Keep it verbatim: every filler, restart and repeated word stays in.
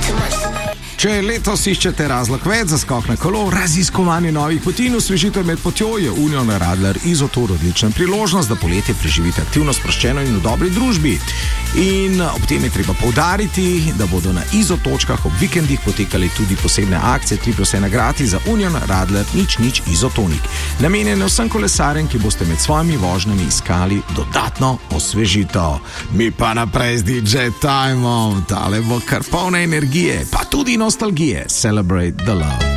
Če letos iščete razlog več za skok na kolo, raziskovanje novih poti in osvežitev med potjo, je Union Radler Izotour odlična priložnost, da poletje preživite aktivno, sproščeno in v dobri družbi. In ob tem je treba poudariti, da bodo na Izotočkah ob vikendih potekali tudi posebne akcije tri plus ena gratis za Union Radler nič nič Izotonik, namenjene vsem kolesarjem, ki boste med svojimi vožnjami iskali dodatno osvežitev. Mi pa naprej z D J Time-om, tale bo kar polna energije, pa tudi nostalgije. Celebrate the love.